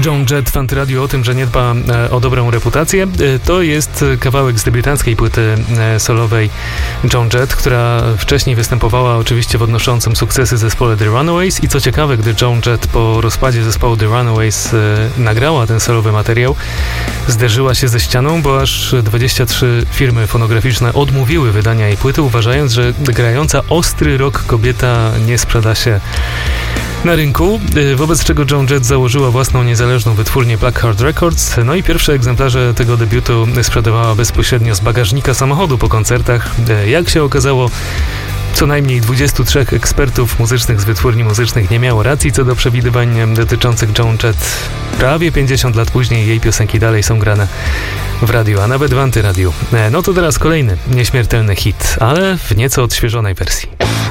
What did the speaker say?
Joan Jett w Antyradiu o tym, że nie dba o dobrą reputację. To jest kawałek z debiutanckiej płyty solowej Joan Jett, która wcześniej występowała oczywiście w odnoszącym sukcesy zespole The Runaways i co ciekawe, gdy Joan Jett po rozpadzie zespołu The Runaways nagrała ten solowy materiał, zderzyła się ze ścianą, bo aż 23 firmy fonograficzne odmówiły wydania jej płyty, uważając, że grająca ostry rock kobieta nie sprzeda się na rynku, wobec czego Joan Jett założyła własną niezależną wytwórnię Blackheart Records, no i pierwsze egzemplarze tego debiutu sprzedawała bezpośrednio z bagażnika samochodu po koncertach. Jak się okazało, co najmniej 23 ekspertów muzycznych z wytwórni muzycznych nie miało racji co do przewidywań dotyczących Joan Jett. Prawie 50 lat później jej piosenki dalej są grane w radiu, a nawet w Antyradiu. No to teraz kolejny nieśmiertelny hit, ale w nieco odświeżonej wersji.